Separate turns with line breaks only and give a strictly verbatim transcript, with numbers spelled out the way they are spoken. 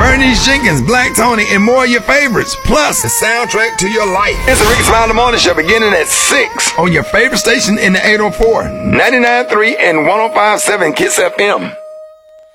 Ernest Jenkins, Black Tony, and more of your favorites. Plus, the soundtrack to your life. It's the Rickey Smiley Morning Show beginning at six on your favorite station in the eight oh four, ninety-nine point three and one oh five point seven Kiss F M.